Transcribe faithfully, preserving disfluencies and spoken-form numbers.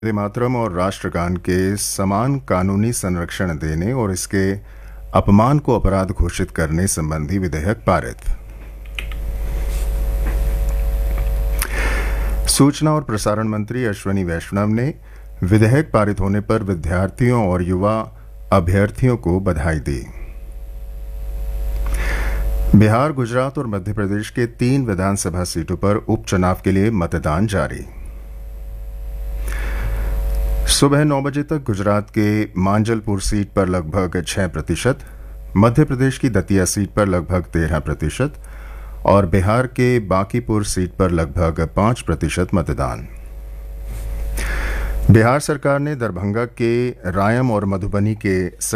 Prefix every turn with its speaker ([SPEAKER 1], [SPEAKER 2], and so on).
[SPEAKER 1] वंदे मातरम और राष्ट्रगान के समान कानूनी संरक्षण देने और इसके अपमान को अपराध घोषित करने संबंधी विधेयक पारित। सूचना और प्रसारण मंत्री अश्विनी वैष्णव ने विधेयक पारित होने पर विद्यार्थियों और युवा अभ्यर्थियों को बधाई दी। बिहार, गुजरात और मध्य प्रदेश के तीन विधानसभा सीटों पर उपचुनाव के लिए मतदान जारी। सुबह नौ बजे तक गुजरात के मांजलपुर सीट पर लगभग छह प्रतिशत, मध्य प्रदेश की दतिया सीट पर लगभग तेरह प्रतिशत और बिहार के बांकीपुर सीट पर लगभग पांच प्रतिशत मतदान। बिहार सरकार ने दरभंगा के रायम और मधुबनी के